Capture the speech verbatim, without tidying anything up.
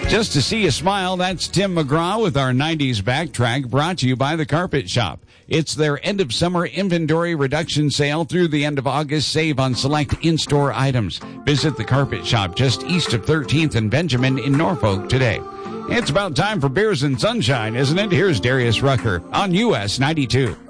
Just to see you smile, that's Tim McGraw with our nineties Backtrack, brought to you by The Carpet Shop. It's their end-of-summer inventory reduction sale through the end of August. Save on select in-store items. Visit The Carpet Shop just east of thirteenth and Benjamin in Norfolk today. It's about time for Beers and Sunshine, isn't it? Here's Darius Rucker on U S ninety-two.